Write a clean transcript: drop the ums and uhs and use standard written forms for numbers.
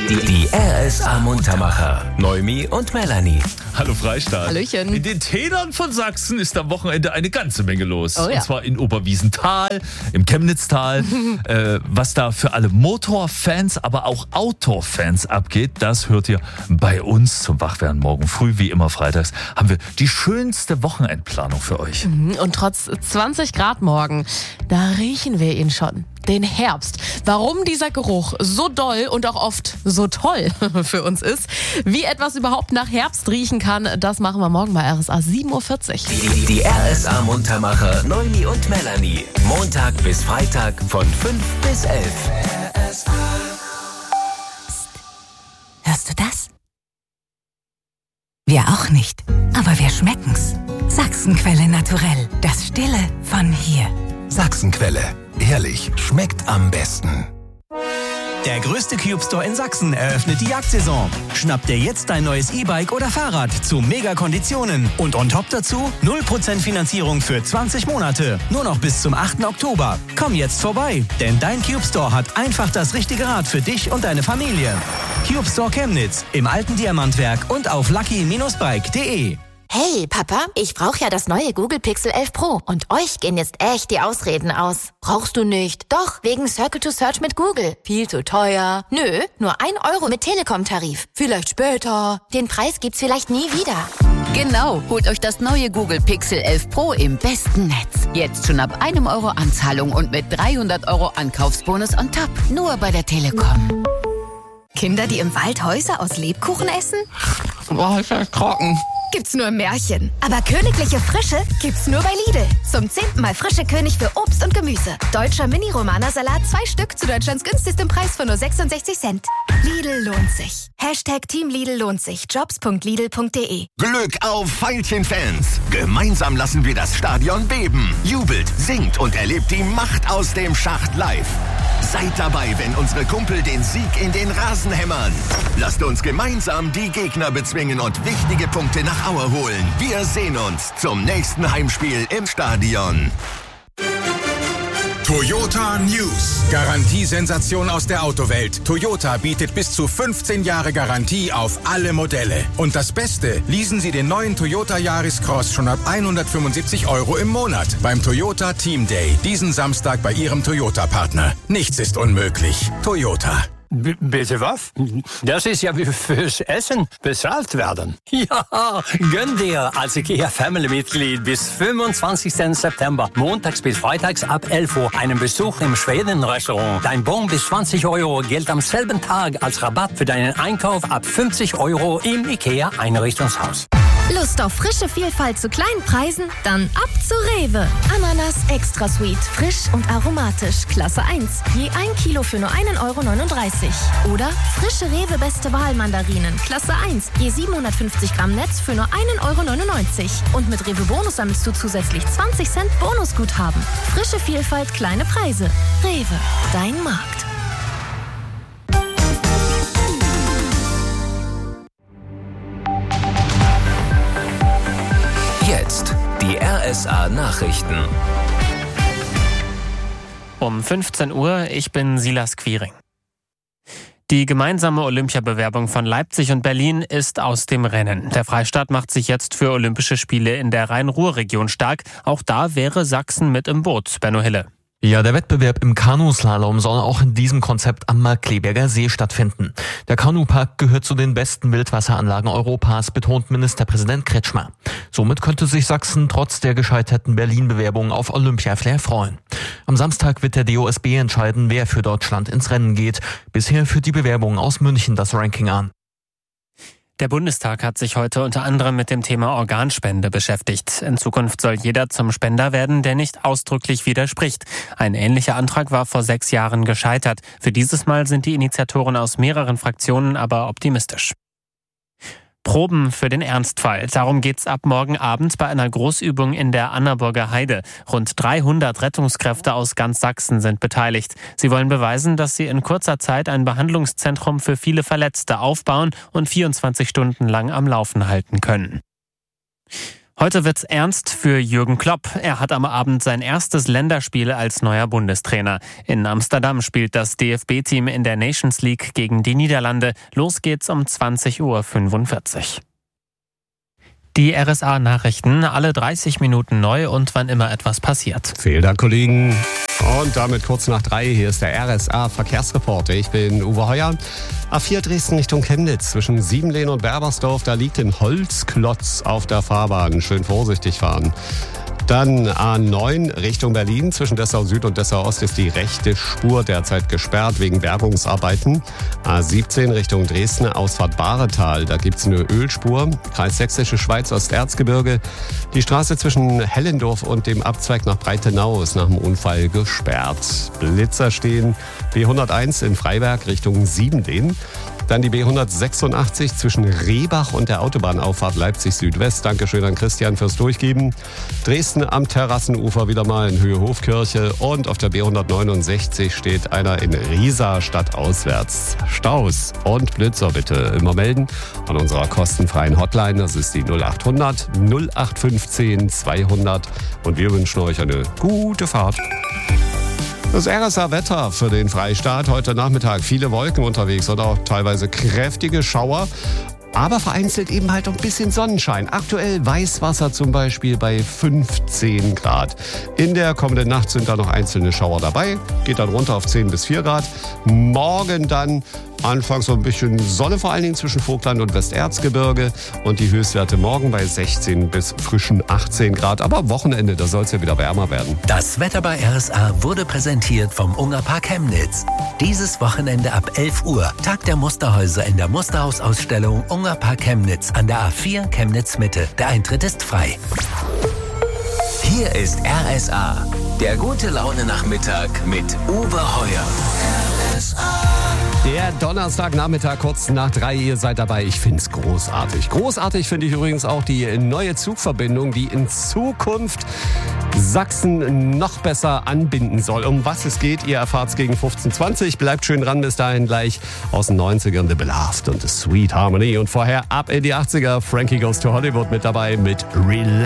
Die RSA Muntermacher. Noemi und Melanie. Hallo Freistaat. Hallöchen. In den Tälern von Sachsen ist am Wochenende eine ganze Menge los. Oh ja. Und zwar in Oberwiesenthal, im Chemnitztal. Was da für alle Motorfans, aber auch Outdoor-Fans abgeht, das hört ihr bei uns zum Wachwerden morgen früh. Wie immer freitags haben wir die schönste Wochenendplanung für euch. Und trotz 20 Grad morgen, da riechen wir ihn schon. Den Herbst. Warum dieser Geruch so doll und auch oft so toll für uns ist, wie etwas überhaupt nach Herbst riechen kann, das machen wir morgen bei RSA 7.40 Uhr. Die RSA Muntermacher Noemi und Melanie. Montag bis Freitag von 5 bis 11. Hörst du das? Wir auch nicht, aber wir schmecken's. Sachsenquelle naturell, das Stille von hier. Sachsenquelle. Ehrlich, schmeckt am besten. Der größte Cube Store in Sachsen eröffnet die Jagdsaison. Schnapp dir jetzt dein neues E-Bike oder Fahrrad zu Mega-Konditionen. Und on top dazu 0% Finanzierung für 20 Monate. Nur noch bis zum 8. Oktober. Komm jetzt vorbei, denn dein Cube Store hat einfach das richtige Rad für dich und deine Familie. Cube Store Chemnitz im alten Diamantwerk und auf lucky-bike.de. Hey, Papa, ich brauche ja das neue Google Pixel 11 Pro und euch gehen jetzt echt die Ausreden aus. Brauchst du nicht? Doch, wegen Circle to Search mit Google. Viel zu teuer. Nö, nur 1 Euro mit Telekom-Tarif. Vielleicht später. Den Preis gibt's vielleicht nie wieder. Genau, holt euch das neue Google Pixel 11 Pro im besten Netz. Jetzt schon ab 1 Euro Anzahlung und mit 300 Euro Ankaufsbonus on top. Nur bei der Telekom. Kinder, die im Wald Häuser aus Lebkuchen essen? Boah, ist das trocken. Gibt's nur im Märchen. Aber königliche Frische gibt's nur bei Lidl. Zum 10. Mal frische König für Obst und Gemüse. Deutscher Mini-Romana-Salat 2 Stück zu Deutschlands günstigstem Preis von nur 66 Cent. Lidl lohnt sich. Team Lidl lohnt sich. Jobs.lidl.de. Glück auf Veilchen-Fans. Gemeinsam lassen wir das Stadion beben. Jubelt, singt und erlebt die Macht aus dem Schacht live. Seid dabei, wenn unsere Kumpel den Sieg in den Rasen hämmern. Lasst uns gemeinsam die Gegner bezwingen und wichtige Punkte nach Aue holen. Wir sehen uns zum nächsten Heimspiel im Stadion. Toyota News. Garantiesensation aus der Autowelt. Toyota bietet bis zu 15 Jahre Garantie auf alle Modelle. Und das Beste, leasen Sie den neuen Toyota Yaris Cross schon ab 175 Euro im Monat beim Toyota Team Day. Diesen Samstag bei Ihrem Toyota-Partner. Nichts ist unmöglich. Toyota. Bitte was? Das ist ja wie fürs Essen bezahlt werden. Ja, gönn dir als IKEA-Family-Mitglied bis 25. September, montags bis freitags ab 11 Uhr, einen Besuch im Schweden-Restaurant. Dein Bon bis 20 Euro gilt am selben Tag als Rabatt für deinen Einkauf ab 50 Euro im IKEA-Einrichtungshaus. Lust auf frische Vielfalt zu kleinen Preisen? Dann ab zu Rewe. Ananas Extra Sweet, frisch und aromatisch, Klasse 1. Je 1 Kilo für nur 1,39 Euro. Oder frische Rewe Beste Wahl Mandarinen, Klasse 1. Je 750 Gramm Netz für nur 1,99 Euro. Und mit Rewe Bonus sammelst du zusätzlich 20 Cent Bonusguthaben. Frische Vielfalt, kleine Preise. Rewe, dein Markt. Jetzt die RSA Nachrichten. Um 15 Uhr, ich bin Silas Quiring. Die gemeinsame Olympiabewerbung von Leipzig und Berlin ist aus dem Rennen. Der Freistaat macht sich jetzt für Olympische Spiele in der Rhein-Ruhr-Region stark. Auch da wäre Sachsen mit im Boot. Benno Hille. Ja, der Wettbewerb im Kanuslalom soll auch in diesem Konzept am Markkleeberger See stattfinden. Der Kanupark gehört zu den besten Wildwasseranlagen Europas, betont Ministerpräsident Kretschmer. Somit könnte sich Sachsen trotz der gescheiterten Berlin-Bewerbung auf Olympia-Flair freuen. Am Samstag wird der DOSB entscheiden, wer für Deutschland ins Rennen geht. Bisher führt die Bewerbung aus München das Ranking an. Der Bundestag hat sich heute unter anderem mit dem Thema Organspende beschäftigt. In Zukunft soll jeder zum Spender werden, der nicht ausdrücklich widerspricht. Ein ähnlicher Antrag war vor 6 Jahren gescheitert. Für dieses Mal sind die Initiatoren aus mehreren Fraktionen aber optimistisch. Proben für den Ernstfall. Darum geht's ab morgen Abend bei einer Großübung in der Annaburger Heide. Rund 300 Rettungskräfte aus ganz Sachsen sind beteiligt. Sie wollen beweisen, dass sie in kurzer Zeit ein Behandlungszentrum für viele Verletzte aufbauen und 24 Stunden lang am Laufen halten können. Heute wird's ernst für Jürgen Klopp. Er hat am Abend sein erstes Länderspiel als neuer Bundestrainer. In Amsterdam spielt das DFB-Team in der Nations League gegen die Niederlande. Los geht's um 20:45 Uhr. Die RSA-Nachrichten, alle 30 Minuten neu und wann immer etwas passiert. Vielen Dank, Kollegen. Und damit kurz nach 3, hier ist der RSA-Verkehrsreporter. Ich bin Uwe Heuer. A4 Dresden Richtung Chemnitz zwischen Siebenlehn und Berbersdorf. Da liegt ein Holzklotz auf der Fahrbahn. Schön vorsichtig fahren. Dann A9 Richtung Berlin. Zwischen Dessau Süd und Dessau Ost ist die rechte Spur derzeit gesperrt wegen Bergungsarbeiten. A17 Richtung Dresden, Ausfahrt Bahretal. Da gibt's eine Ölspur. Kreis Sächsische Schweiz, Osterzgebirge. Die Straße zwischen Hellendorf und dem Abzweig nach Breitenau ist nach dem Unfall gesperrt. Blitzer stehen. B101 in Freiberg Richtung Siebenlehn. Dann die B186 zwischen Rehbach und der Autobahnauffahrt Leipzig Südwest. Dankeschön an Christian fürs Durchgeben. Dresden am Terrassenufer wieder mal in Höhe Hofkirche. Und auf der B169 steht einer in Riesa stadtauswärts. Staus und Blitzer bitte immer melden an unserer kostenfreien Hotline. Das ist die 0800 0815 200. Und wir wünschen euch eine gute Fahrt. Das RSA-Wetter für den Freistaat. Heute Nachmittag viele Wolken unterwegs und auch teilweise kräftige Schauer. Aber vereinzelt eben halt auch ein bisschen Sonnenschein. Aktuell Weißwasser zum Beispiel bei 15 Grad. In der kommenden Nacht sind da noch einzelne Schauer dabei. Geht dann runter auf 10 bis 4 Grad. Morgen dann anfangs so ein bisschen Sonne, vor allen Dingen zwischen Vogtland und Westerzgebirge. Und die Höchstwerte morgen bei 16 bis frischen 18 Grad. Aber am Wochenende, da soll es ja wieder wärmer werden. Das Wetter bei RSA wurde präsentiert vom Ungerpark Chemnitz. Dieses Wochenende ab 11 Uhr Tag der Musterhäuser in der Musterhausausstellung Ungerpark Chemnitz an der A4 Chemnitz Mitte. Der Eintritt ist frei. Hier ist RSA, der gute Laune-Nachmittag mit Uwe Heuer. RSA. Der Donnerstagnachmittag kurz nach 3, ihr seid dabei. Ich find's großartig. Großartig finde ich übrigens auch die neue Zugverbindung, die in Zukunft Sachsen noch besser anbinden soll. Um was es geht, ihr erfahrt's gegen 15:20. Bleibt schön dran, bis dahin gleich aus den 90ern The Beloved und The Sweet Harmony. Und vorher ab in die 80er, Frankie Goes to Hollywood mit dabei mit Relax.